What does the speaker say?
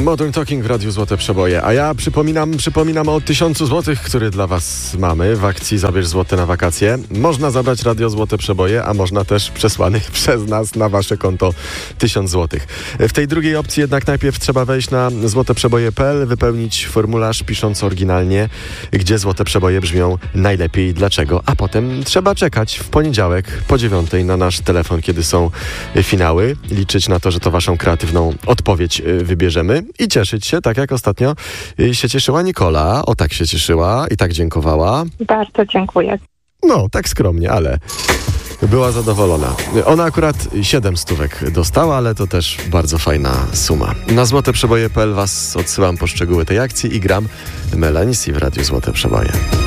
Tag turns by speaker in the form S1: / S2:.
S1: Modern Talking w Radiu Złote Przeboje. A ja przypominam o 1000 złotych, który dla was mamy w akcji Zabierz Złote na wakacje. Można zabrać Radio Złote Przeboje, a można też przesłanych przez nas na wasze konto 1000 złotych. W tej drugiej opcji jednak najpierw trzeba wejść na złoteprzeboje.pl, wypełnić formularz pisząc oryginalnie, gdzie Złote Przeboje brzmią najlepiej i dlaczego, a potem trzeba czekać w poniedziałek po 9 na nasz telefon, kiedy są finały, liczyć na to, że to waszą kreatywną odpowiedź wybierzemy i cieszyć się, tak jak ostatnio się cieszyła Nikola. O, tak się cieszyła i tak dziękowała.
S2: Bardzo dziękuję.
S1: No, tak skromnie, ale była zadowolona. Ona akurat 7 stówek dostała, ale to też bardzo fajna suma. Na złoteprzeboje.pl was odsyłam po szczegóły tej akcji i gram Melanie C w Radiu Złote Przeboje.